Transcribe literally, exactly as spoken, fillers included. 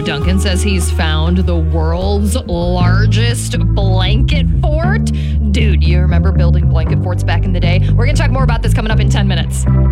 Duncan says he's found the world's largest blanket fort. Dude, you remember building blanket forts back in the day? We're going to talk more about this coming up in ten minutes.